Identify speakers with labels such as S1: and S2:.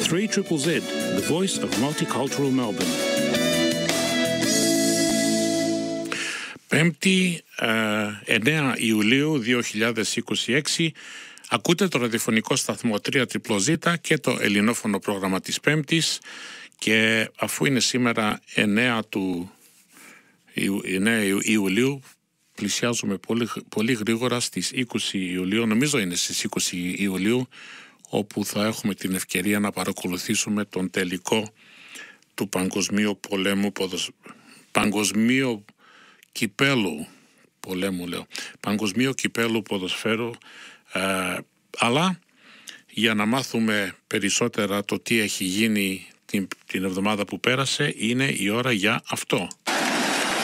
S1: 3ZZZ, the voice of multicultural Melbourne. Πέμπτη, 9 Ιουλίου 2026, ακούτε το ραδιοφωνικό σταθμό 3ZZZ και το ελληνόφωνο πρόγραμμα της Πέμπτης, και αφού είναι σήμερα 9 Ιουλίου, πλησιάζουμε πολύ γρήγορα στις 20 Ιουλίου, νομίζω είναι στις 20 Ιουλίου, όπου θα έχουμε την ευκαιρία να παρακολουθήσουμε τον τελικό του παγκοσμίου πολέμου, παγκοσμίου κυπέλου πολέμου, παγκοσμίου κυπέλου ποδοσφαίρου, αλλά για να μάθουμε περισσότερα το τι έχει γίνει την εβδομάδα που πέρασε, είναι η ώρα για αυτό.